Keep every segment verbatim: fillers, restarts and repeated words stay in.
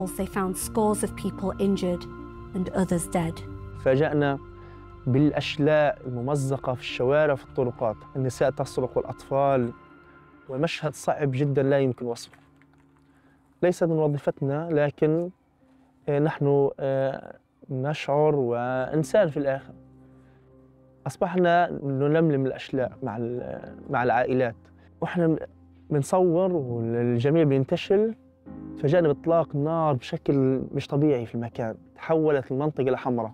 They found scores of people injured and others dead. فاجأنا بالأشلاء الممزقة في الشوارع وفي الطرقات، النساء تصرخ والأطفال، ومشهد صعب جداً لا يمكن وصفه. ليس من وظيفتنا، لكن نحن نشعر وإنسان في الآخر. أصبحنا نلملم الأشلاء مع مع العائلات، وإحنا بنصور والجميع بينتشل. فجأنا بإطلاق نار بشكل مش طبيعي في المكان، تحولت المنطقة لحمراء.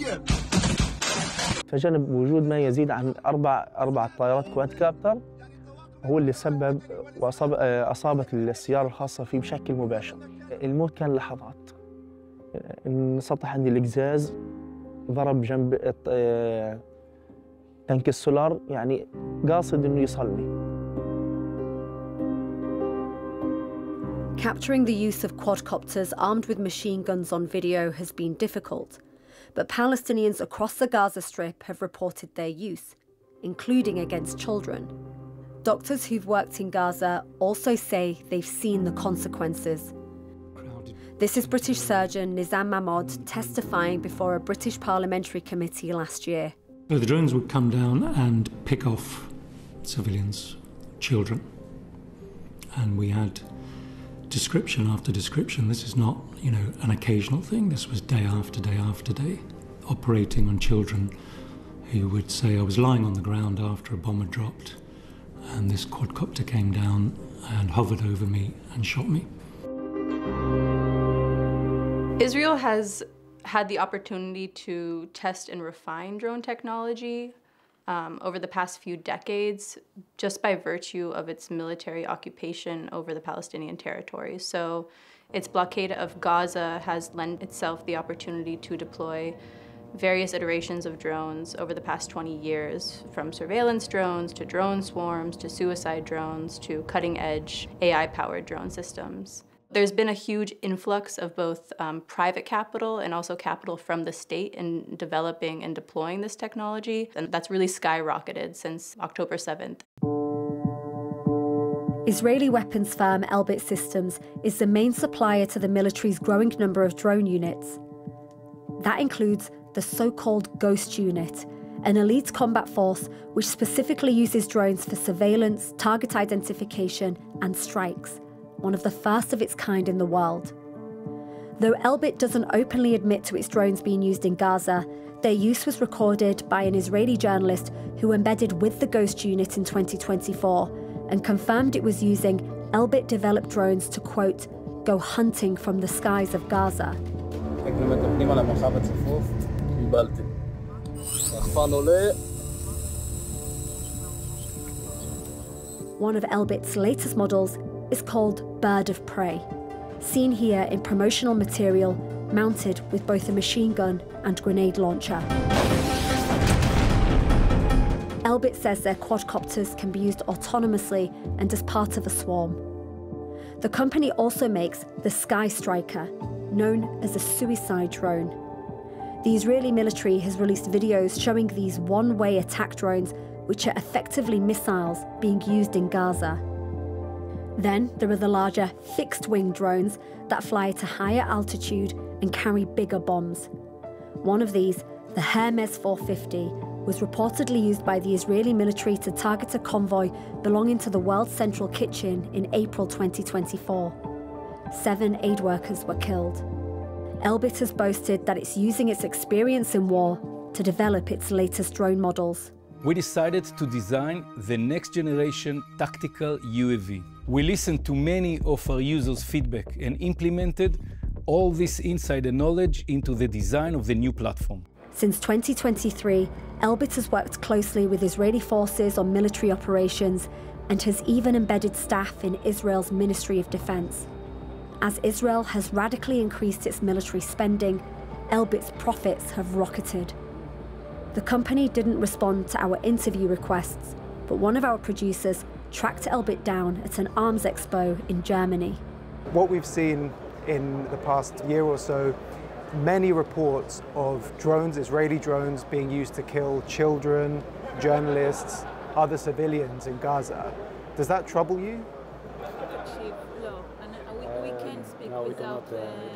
فجأنا بوجود ما يزيد عن أربع أربع طائرات كواد كابتر هو اللي سبب وأصاب أصابت السيارة الخاصة فيه بشكل مباشر. الموت كان لحظات. انسطح عندي الإقزاز، ضرب جنب تانك السولار، يعني قاصد إنه يصلني. Capturing the use of quadcopters armed with machine guns on video has been difficult, but Palestinians across the Gaza Strip have reported their use, including against children. Doctors who've worked in Gaza also say they've seen the consequences. This is British surgeon Nizam Mahmoud testifying before a British parliamentary committee last year. So the drones would come down and pick off civilians, children, and we had description after description. This is not, you know, an occasional thing. This was day after day after day, operating on children who would say, I was lying on the ground after a bomb had dropped, and this quadcopter came down and hovered over me and shot me. Israel has had the opportunity to test and refine drone technology um, over the past few decades, just by virtue of its military occupation over the Palestinian territories. So its blockade of Gaza has lent itself the opportunity to deploy various iterations of drones over the past twenty years, from surveillance drones to drone swarms to suicide drones to cutting-edge A I-powered drone systems. There's been a huge influx of both um, private capital and also capital from the state in developing and deploying this technology, and that's really skyrocketed since October seventh. Israeli weapons firm Elbit Systems is the main supplier to the military's growing number of drone units. That includes the so-called Ghost Unit, an elite combat force which specifically uses drones for surveillance, target identification, and strikes, one of the first of its kind in the world. Though Elbit doesn't openly admit to its drones being used in Gaza, their use was recorded by an Israeli journalist who embedded with the Ghost Unit in twenty twenty-four and confirmed it was using Elbit-developed drones to, quote, go hunting from the skies of Gaza. One of Elbit's latest models is called Bird of Prey, seen here in promotional material mounted with both a machine gun and grenade launcher. Elbit says their quadcopters can be used autonomously and as part of a swarm. The company also makes the Sky Striker, known as a suicide drone. The Israeli military has released videos showing these one-way attack drones, which are effectively missiles being used in Gaza. Then there are the larger fixed-wing drones that fly at a higher altitude and carry bigger bombs. One of these, the Hermes four fifty, was reportedly used by the Israeli military to target a convoy belonging to the World Central Kitchen in April twenty twenty-four. Seven aid workers were killed. Elbit has boasted that it's using its experience in war to develop its latest drone models. We decided to design the next generation tactical U A V. We listened to many of our users' feedback and implemented all this insider knowledge into the design of the new platform. Since twenty twenty-three, Elbit has worked closely with Israeli forces on military operations and has even embedded staff in Israel's Ministry of Defense. As Israel has radically increased its military spending, Elbit's profits have rocketed. The company didn't respond to our interview requests, but one of our producers tracked Elbit down at an arms expo in Germany. What we've seen in the past year or so, many reports of drones, Israeli drones, being used to kill children, journalists, other civilians in Gaza. Does that trouble you? No, and we, we can't speak no, we without... cannot, uh,